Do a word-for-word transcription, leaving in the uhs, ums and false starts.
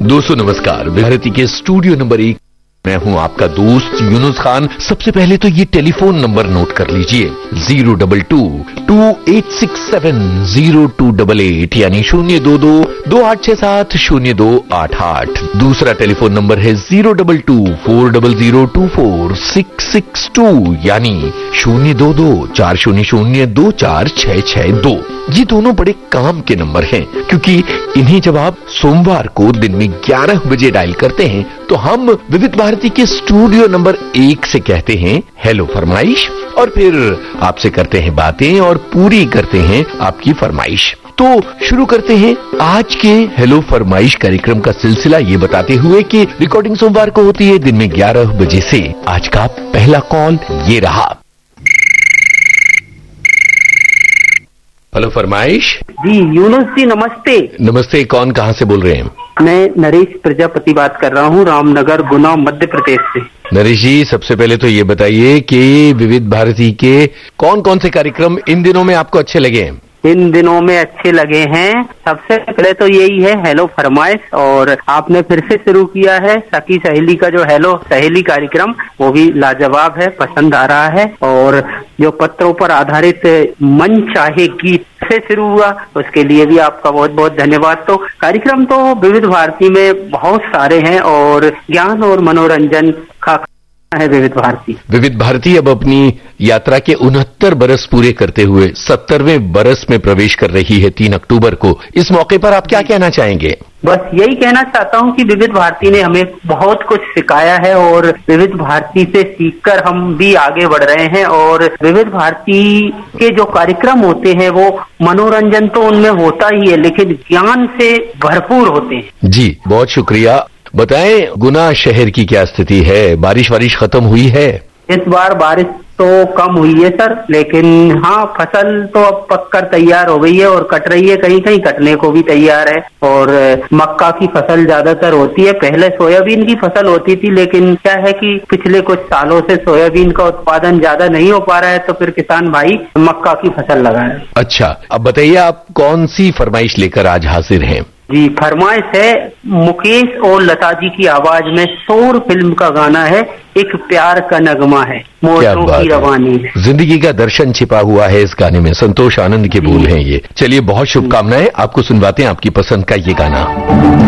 दोस्तों नमस्कार। भारती के स्टूडियो नंबर एक मैं हूं आपका दोस्त यूनुस खान। सबसे पहले तो ये टेलीफोन नंबर नोट कर लीजिए, zero double two to eight six seven zero to double eight यानी शून्य दो दो दो आठ छह सात शून्य दो आठ आठ। दूसरा टेलीफोन नंबर है zero double two four double zero to four six six to यानी शून्य दो दो चार शून्य शून्य दो चार छह छह दो। ये दोनों बड़े काम के नंबर हैं क्योंकि इन्हें जब आप सोमवार को दिन में ग्यारह बजे डायल करते हैं तो हम विविध भारती के स्टूडियो नंबर एक से कहते हैं हेलो फरमाइश और फिर आपसे करते हैं बातें और पूरी करते हैं आपकी फरमाइश। तो शुरू करते हैं आज के हेलो फरमाइश कार्यक्रम का सिलसिला ये बताते हुए कि रिकॉर्डिंग सोमवार को होती है दिन में ग्यारह बजे से। आज का पहला कॉल ये रहा। हेलो फरमाइश। जी यूनुस जी नमस्ते। नमस्ते, कौन कहाँ से बोल रहे हैं? मैं नरेश प्रजापति बात कर रहा हूँ, रामनगर गुना मध्य प्रदेश से। नरेश जी, सबसे पहले तो ये बताइए कि विविध भारती के कौन कौन से कार्यक्रम इन दिनों में आपको अच्छे लगे हैं? इन दिनों में अच्छे लगे हैं, सबसे पहले तो यही है हेलो फरमाइश, और आपने फिर से शुरू किया है सखी सहेली का जो हेलो सहेली कार्यक्रम, वो भी लाजवाब है, पसंद आ रहा है। और जो पत्रों पर आधारित मन चाहे गीत से शुरू हुआ उसके लिए भी आपका बहुत बहुत धन्यवाद। तो कार्यक्रम तो विविध भारती में बहुत सारे हैं और ज्ञान और मनोरंजन का है विविध भारती। विविध भारती अब अपनी यात्रा के उनहत्तर बरस पूरे करते हुए सत्तरवें बरस में प्रवेश कर रही है तीन अक्टूबर को। इस मौके पर आप क्या कहना चाहेंगे? बस यही कहना चाहता हूँ कि विविध भारती ने हमें बहुत कुछ सिखाया है और विविध भारती से सीखकर हम भी आगे बढ़ रहे हैं। और विविध भारती के जो कार्यक्रम होते हैं वो मनोरंजन तो उनमें होता ही है लेकिन ज्ञान से भरपूर होते हैं। जी बहुत शुक्रिया। बताएं गुना शहर की क्या स्थिति है? बारिश वारिश खत्म हुई है? इस बार बारिश तो कम हुई है सर, लेकिन हाँ फसल तो अब पककर तैयार हो गई है और कट रही है, कहीं कहीं कटने को भी तैयार है। और मक्का की फसल ज्यादातर होती है, पहले सोयाबीन की फसल होती थी लेकिन क्या है कि पिछले कुछ सालों से सोयाबीन का उत्पादन ज्यादा नहीं हो पा रहा है तो फिर किसान भाई मक्का की फसल लगाए। अच्छा, अब बताइए आप कौन सी फरमाइश लेकर आज हाजिर हैं? जी फरमाइश है मुकेश और लता जी की आवाज में शोर फिल्म का गाना है, एक प्यार का नगमा है, मोटरों की रवानी है। जिंदगी का दर्शन छिपा हुआ है इस गाने में, संतोष आनंद के बोल हैं ये। चलिए बहुत शुभकामनाएं, आपको सुनवाते हैं आपकी पसंद का ये गाना।